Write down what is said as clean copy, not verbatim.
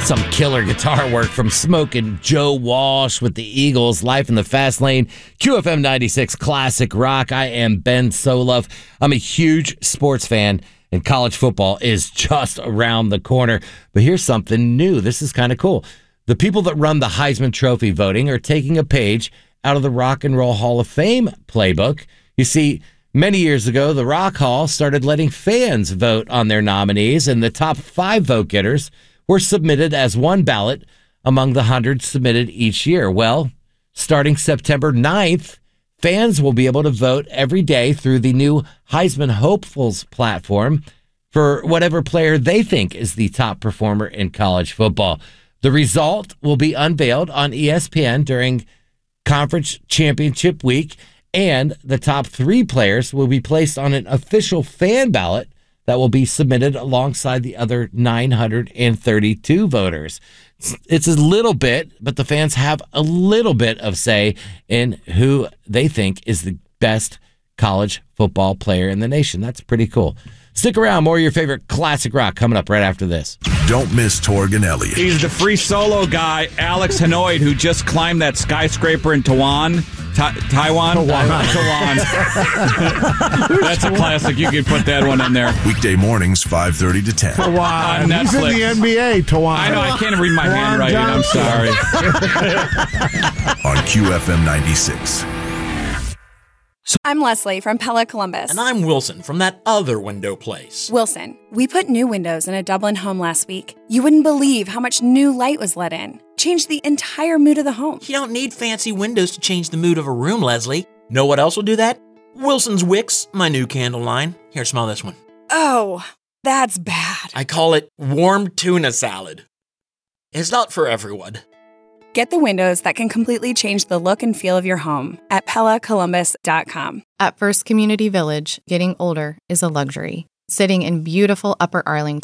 Some killer guitar work from Smokin' Joe Walsh with the Eagles, Life in the Fast Lane, QFM 96 Classic Rock. I am Ben Soloff. I'm a huge sports fan, and college football is just around the corner. But here's something new. This is kind of cool. The people that run the Heisman Trophy voting are taking a page out of the Rock and Roll Hall of Fame playbook. You see, many years ago, the Rock Hall started letting fans vote on their nominees, and the top 5 vote getters were submitted as one ballot among the hundreds submitted each year. Well, starting September 9th, fans will be able to vote every day through the new Heisman Hopefuls platform for whatever player they think is the top performer in college football. The result will be unveiled on ESPN during Conference Championship Week, and the top 3 players will be placed on an official fan ballot that will be submitted alongside the other 932 voters. It's a little bit, but the fans have a little bit of say in who they think is the best college football player in the nation. That's pretty cool. Stick around. More of your favorite classic rock coming up right after this. Don't miss Torgan Elliott. He's the free solo guy, Alex Hanoid, who just climbed that skyscraper in Taiwan. Taiwan. That's a classic. You can put that one in there. Weekday mornings, 5:30 to 10. On Netflix. He's in the NBA, Tawan. I know. I can't read my handwriting. I'm sorry. On QFM 96. I'm Leslie from Pella Columbus. And I'm Wilson from that other window place. Wilson, we put new windows in a Dublin home last week. You wouldn't believe how much new light was let in. Changed the entire mood of the home. You don't need fancy windows to change the mood of a room, Leslie. Know what else will do that? Wilson's Wicks, my new candle line. Here, smell this one. Oh, that's bad. I call it warm tuna salad. It's not for everyone. Get the windows that can completely change the look and feel of your home at PellaColumbus.com. At First Community Village, getting older is a luxury. Sitting in beautiful Upper Arlington,